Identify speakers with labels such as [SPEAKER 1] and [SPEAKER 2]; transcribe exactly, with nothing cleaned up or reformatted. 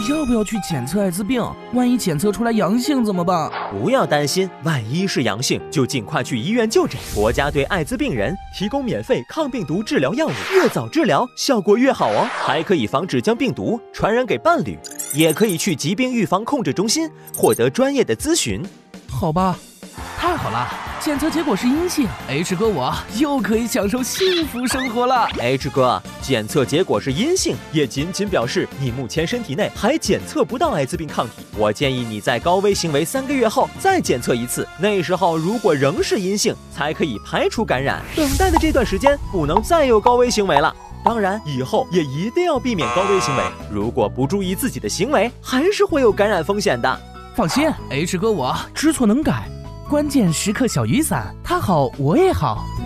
[SPEAKER 1] 要不要去检测艾滋病？万一检测出来阳性怎么办？
[SPEAKER 2] 不要担心，万一是阳性，就尽快去医院就诊。国家对艾滋病人提供免费抗病毒治疗药物，越早治疗效果越好哦，还可以防止将病毒传染给伴侣，也可以去疾病预防控制中心获得专业的咨询。
[SPEAKER 1] 好吧，太好了，检测结果是阴性 ，H 哥我又可以享受幸福生活了。
[SPEAKER 2] H 哥，检测结果是阴性，也仅仅表示你目前身体内还检测不到艾滋病抗体。我建议你在高危行为三个月后再检测一次，那时候如果仍是阴性，才可以排除感染。等待的这段时间不能再有高危行为了。当然，以后也一定要避免高危行为。如果不注意自己的行为，还是会有感染风险的。
[SPEAKER 1] 放心 ，H 哥我知错能改，关键时刻小雨伞，他好我也好。